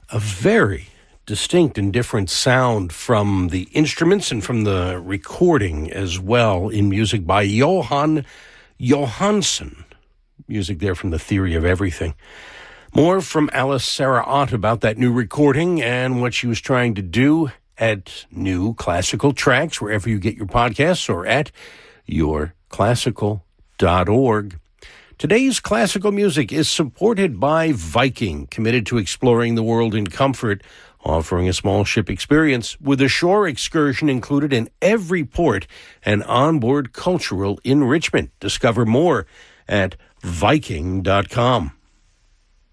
A very distinct and different sound from the instruments and from the recording as well in music by Jóhann Jóhannsson. Music there from The Theory of Everything. More from Alice Sarah Ott about that new recording and what she was trying to do at New Classical Tracks, wherever you get your podcasts, or at yourclassical.org. Today's classical music is supported by Viking, committed to exploring the world in comfort, offering a small ship experience with a shore excursion included in every port and onboard cultural enrichment. Discover more at Viking.com.